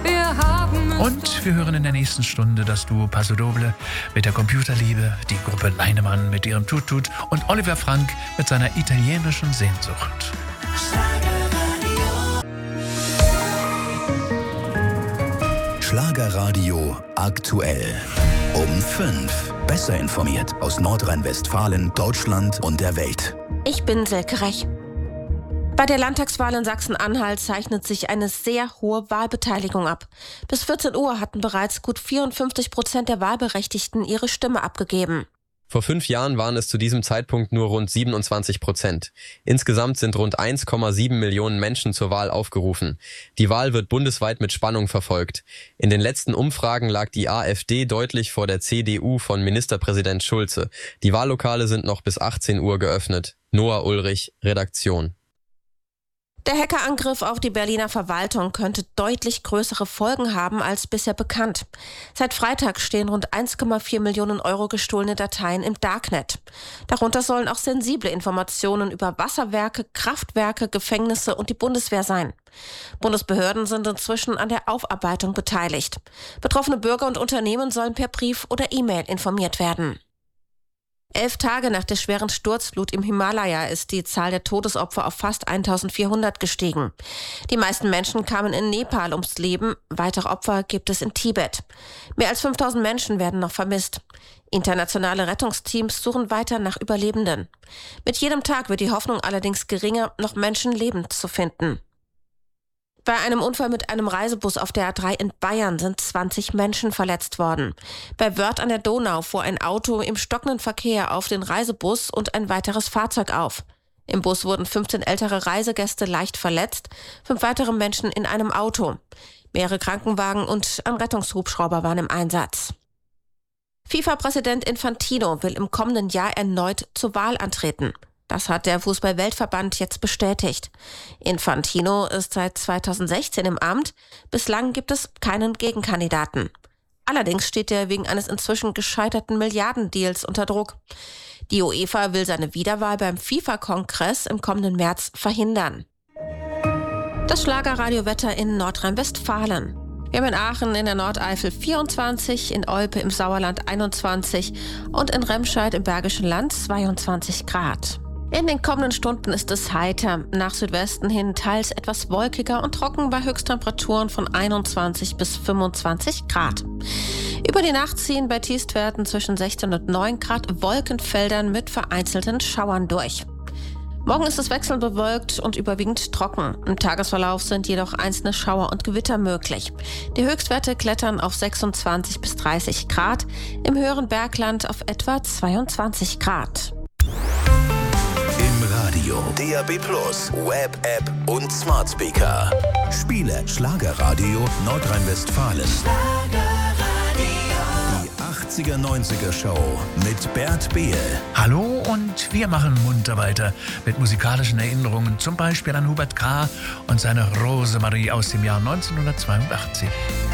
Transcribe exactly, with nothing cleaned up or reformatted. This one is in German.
Wir haben es Und wir hören in der nächsten Stunde das Duo Paso Doble mit der Computerliebe, die Gruppe Leinemann mit ihrem Tut-Tut und Oliver Frank mit seiner italienischen Sehnsucht. Schlagerradio aktuell. Um fünf. Besser informiert aus Nordrhein-Westfalen, Deutschland und der Welt. Ich bin Silke Rech. Bei der Landtagswahl in Sachsen-Anhalt zeichnet sich eine sehr hohe Wahlbeteiligung ab. Bis vierzehn Uhr hatten bereits gut vierundfünfzig Prozent der Wahlberechtigten ihre Stimme abgegeben. Vor fünf Jahren waren es zu diesem Zeitpunkt nur rund siebenundzwanzig Prozent. Insgesamt sind rund eins Komma sieben Millionen Menschen zur Wahl aufgerufen. Die Wahl wird bundesweit mit Spannung verfolgt. In den letzten Umfragen lag die AfD deutlich vor der C D U von Ministerpräsident Schulze. Die Wahllokale sind noch bis achtzehn Uhr geöffnet. Noah Ulrich, Redaktion. Der Hackerangriff auf die Berliner Verwaltung könnte deutlich größere Folgen haben als bisher bekannt. Seit Freitag stehen rund eins Komma vier Millionen Euro gestohlene Dateien im Darknet. Darunter sollen auch sensible Informationen über Wasserwerke, Kraftwerke, Gefängnisse und die Bundeswehr sein. Bundesbehörden sind inzwischen an der Aufarbeitung beteiligt. Betroffene Bürger und Unternehmen sollen per Brief oder E-Mail informiert werden. Elf Tage nach der schweren Sturzflut im Himalaya ist die Zahl der Todesopfer auf fast eintausendvierhundert gestiegen. Die meisten Menschen kamen in Nepal ums Leben, weitere Opfer gibt es in Tibet. Mehr als fünftausend Menschen werden noch vermisst. Internationale Rettungsteams suchen weiter nach Überlebenden. Mit jedem Tag wird die Hoffnung allerdings geringer, noch Menschen lebend zu finden. Bei einem Unfall mit einem Reisebus auf der A drei in Bayern sind zwanzig Menschen verletzt worden. Bei Wörth an der Donau fuhr ein Auto im stockenden Verkehr auf den Reisebus und ein weiteres Fahrzeug auf. Im Bus wurden fünfzehn ältere Reisegäste leicht verletzt, fünf weitere Menschen in einem Auto. Mehrere Krankenwagen und ein Rettungshubschrauber waren im Einsatz. FIFA-Präsident Infantino will im kommenden Jahr erneut zur Wahl antreten. Das hat der Fußball-Weltverband jetzt bestätigt. Infantino ist seit zweitausendsechzehn im Amt. Bislang gibt es keinen Gegenkandidaten. Allerdings steht er wegen eines inzwischen gescheiterten Milliardendeals unter Druck. Die UEFA will seine Wiederwahl beim FIFA-Kongress im kommenden März verhindern. Das Schlagerradiowetter in Nordrhein-Westfalen. Wir haben in Aachen in der Nordeifel vierundzwanzig, in Olpe im Sauerland einundzwanzig und in Remscheid im Bergischen Land zweiundzwanzig Grad. In den kommenden Stunden ist es heiter, nach Südwesten hin teils etwas wolkiger und trocken bei Höchsttemperaturen von einundzwanzig bis fünfundzwanzig Grad. Über die Nacht ziehen bei Tiefstwerten zwischen sechzehn und neun Grad Wolkenfeldern mit vereinzelten Schauern durch. Morgen ist es wechselnd bewölkt und überwiegend trocken. Im Tagesverlauf sind jedoch einzelne Schauer und Gewitter möglich. Die Höchstwerte klettern auf sechsundzwanzig bis dreißig Grad, im höheren Bergland auf etwa zweiundzwanzig Grad. Im Radio, D A B Plus, Web-App und Smart Speaker. Spiele Schlagerradio Nordrhein-Westfalen. Die achtziger neunziger Show mit Bert Behl. Hallo und wir machen munter weiter mit musikalischen Erinnerungen, zum Beispiel an Hubert K. und seine Rosemarie aus dem Jahr neunzehnhundertzweiundachtzig.